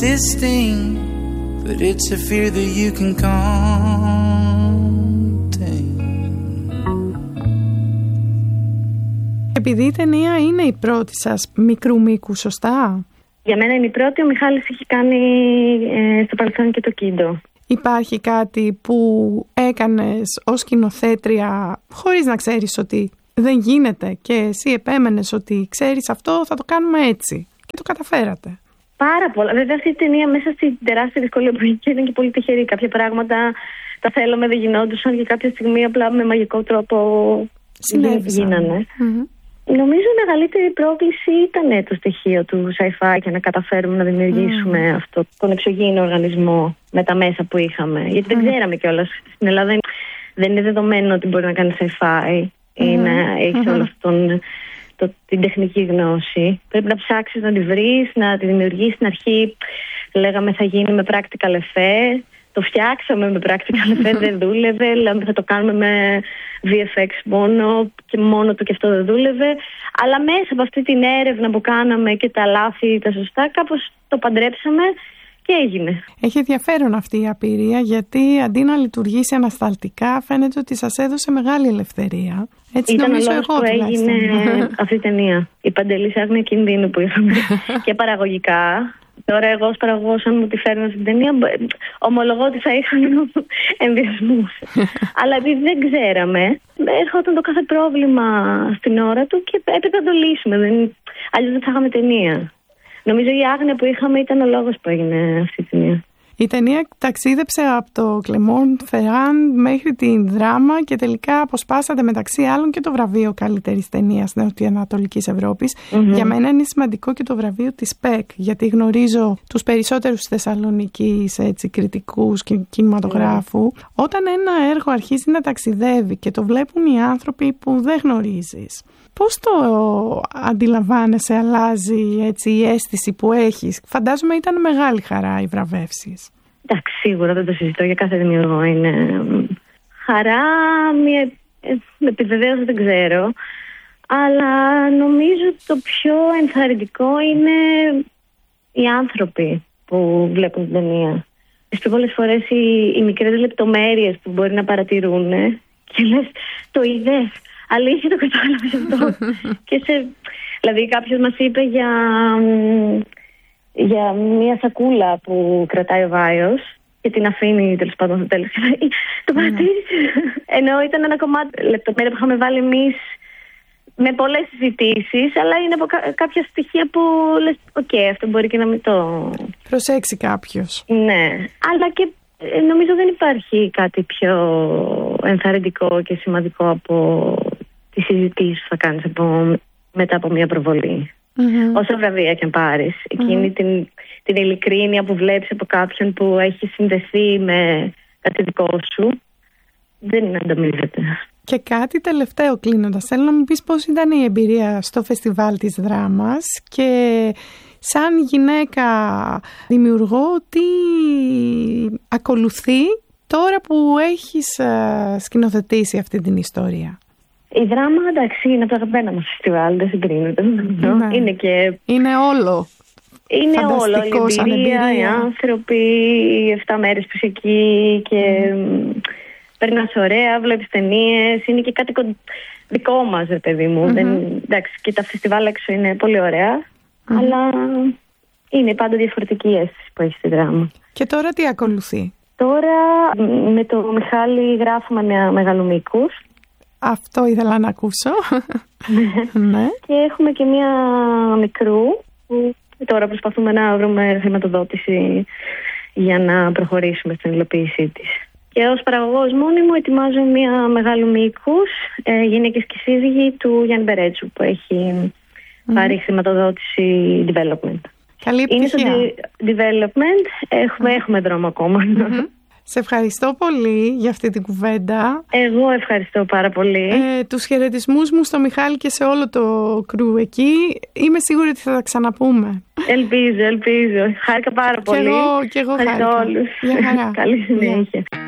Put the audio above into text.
this thing, but it's a fear that you can contain. Επειδή η ταινία είναι η πρώτη σας μικρού μήκου, σωστά? Για μένα είναι η πρώτη, ο Μιχάλης έχει κάνει στο παρελθόν και το Κίντο. Υπάρχει κάτι που έκανες ως σκηνοθέτρια χωρίς να ξέρεις ότι δεν γίνεται και εσύ επέμενες ότι ξέρεις αυτό, θα το κάνουμε έτσι και το καταφέρατε? Πάρα πολλά. Βέβαια αυτή η ταινία μέσα στην τεράστια δυσκολία που ήταν και πολύ τυχερή. Κάποια πράγματα τα θέλαμε, δεν γινόντουσαν και κάποια στιγμή απλά με μαγικό τρόπο γίνανε. Νομίζω η μεγαλύτερη πρόκληση ήταν το στοιχείο του sci-fi και να καταφέρουμε να δημιουργήσουμε αυτό τον εξωγήινο οργανισμό με τα μέσα που είχαμε. Γιατί δεν ξέραμε κιόλας. Στην Ελλάδα δεν είναι δεδομένο ότι μπορεί να κάνει sci-fi ή να έχει όλο αυτόν την τεχνική γνώση. Πρέπει να ψάξεις να τη βρεις, να τη δημιουργήσεις. Στην αρχή λέγαμε θα γίνει με practical effect. Το φτιάξαμε με practical effect, δεν δούλευε. Λέμε θα το κάνουμε με VFX μόνο του και αυτό δεν δούλευε. Αλλά μέσα από αυτή την έρευνα που κάναμε και τα λάθη, τα σωστά, κάπως το παντρέψαμε και έγινε. Έχει ενδιαφέρον αυτή η απειρία, γιατί αντί να λειτουργήσει ανασταλτικά, φαίνεται ότι σας έδωσε μεγάλη ελευθερία. Έτσι ήταν νομίζω εγώ που έγινε αυτή η ταινία. Η παντελής άγνοια κινδύνου που είχαμε και παραγωγικά. Τώρα εγώ ως παραγωγός, αν μου τη φέρνω στην ταινία, ομολογώ ότι θα είχα ενδιασμούς. Αλλά επειδή δεν ξέραμε, έρχονταν το κάθε πρόβλημα στην ώρα του και έπρεπε να το λύσουμε. Αλλιώς δεν θα είχαμε ταινία. Νομίζω η άγνοια που είχαμε ήταν ο λόγος που έγινε αυτή η ταινία. Η ταινία ταξίδεψε από το Clermont-Ferrand μέχρι την Δράμα και τελικά αποσπάσατε μεταξύ άλλων και το βραβείο καλύτερης ταινίας Νοτιοανατολικής Ευρώπης. Για μένα είναι σημαντικό και το βραβείο της ΠΕΚ, γιατί γνωρίζω τους περισσότερους Θεσσαλονικείς κριτικούς κινηματογράφου. Όταν ένα έργο αρχίζει να ταξιδεύει και το βλέπουν οι άνθρωποι που δεν γνωρίζεις, πώς το αντιλαμβάνεσαι, αλλάζει έτσι η αίσθηση που έχεις? Φαντάζομαι ήταν μεγάλη χαρά οι βραβεύσεις. Εντάξει, σίγουρα δεν το συζητώ, για κάθε δημιουργό είναι χαρά, μια επιβεβαίωση δεν ξέρω. Αλλά νομίζω το πιο ενθαρρυντικό είναι οι άνθρωποι που βλέπουν την ταινία. Πολλές φορές οι μικρές λεπτομέρειες που μπορεί να παρατηρούν και λες το είδες. Αλήθεια το κατάλαβες αυτό. Δηλαδή κάποιος μας είπε για μια σακούλα που κρατάει ο Βάιος και την αφήνει τέλος πάντων στο τέλος. Το παρατήρησε. Ενώ ήταν ένα κομμάτι λεπτομέρεια που είχαμε βάλει εμείς με πολλές συζητήσεις, αλλά είναι από κάποια στοιχεία που λες αυτό μπορεί και να μην το προσέξει κάποιος. Ναι, αλλά και νομίζω δεν υπάρχει κάτι πιο ενθαρρυντικό και σημαντικό από τις συζητήσεις που θα κάνεις μετά από μια προβολή. Όσα βραβεία και αν πάρεις. Εκείνη την ειλικρίνεια που βλέπεις από κάποιον που έχει συνδεθεί με κάτι δικό σου, δεν ανταμείβεται. Και κάτι τελευταίο κλείνοντας, θέλω να μου πεις πώς ήταν η εμπειρία στο φεστιβάλ της Δράμας και σαν γυναίκα δημιουργό, τι ακολουθεί τώρα που έχεις σκηνοθετήσει αυτή την ιστορία? Η Δράμα, εντάξει, είναι το αγαπημένο μας φεστιβάλ, δεν συγκρίνεται. Ναι. Είναι όλο. Είναι όλο. Η εμπειρία, οι άνθρωποι, 7 μέρες που είσαι εκεί και περνάς ωραία, βλέπεις ταινίες. Είναι και κάτι δικό μας, παιδί μου. Εντάξει, και τα φεστιβάλ έξω είναι πολύ ωραία, αλλά είναι πάντα διαφορετική η αίσθηση που έχει στη Δράμα. Και τώρα τι ακολουθεί? Τώρα με το Μιχάλη γράφουμε μεγαλομίκους. Αυτό ήθελα να ακούσω. Ναι. Και έχουμε και μία μικρού που τώρα προσπαθούμε να βρούμε χρηματοδότηση για να προχωρήσουμε στην υλοποίησή της. Και ως παραγωγός μόνη μου ετοιμάζω μία μεγάλου μήκους γυναίκες και σύζυγοι του Γιάννη Μπερέτσου που έχει πάρει χρηματοδότηση development. Καλή επιτυχία. Είναι στο development, έχουμε δρόμο ακόμα. Σε ευχαριστώ πολύ για αυτή την κουβέντα. Εγώ ευχαριστώ πάρα πολύ. Τους χαιρετισμούς μου στο Μιχάλη και σε όλο το κρου εκεί. Είμαι σίγουρη ότι θα τα ξαναπούμε. Ελπίζω. Χάρηκα πάρα πολύ. Και εγώ χάρηκα. Ευχαριστώ όλους. Γεια χαρά. Καλή συνέχεια.